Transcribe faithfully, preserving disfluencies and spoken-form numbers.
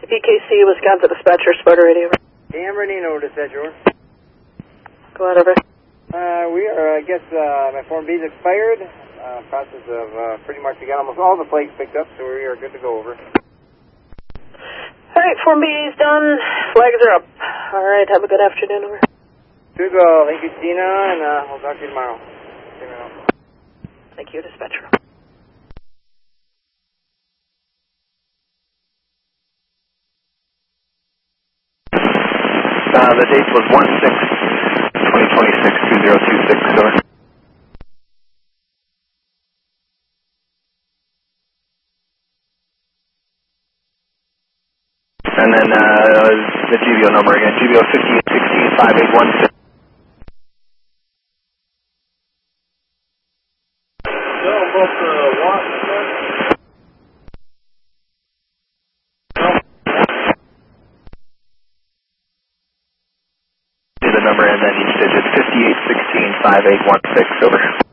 E K C, Wisconsin dispatcher, Sparta radio. Cam Renino, dispatcher. Go ahead, over. Uh, we are, I guess, uh, my Form B's expired. Uh, process of uh, pretty much, we got almost all the flags picked up, so we are good to go, over. All right, Form B's done. Flags are up. All right, have a good afternoon, over. Good go. Thank you, Tina, and uh, we'll talk to you tomorrow. Thank you, dispatcher. Uh, the date was one six twenty twenty-six, two zero two six, over. And then uh, the G B O number again, G B O fifty-eight sixteen five eight one six. The number and then each digit, fifty-eight sixteen five eight one six, over.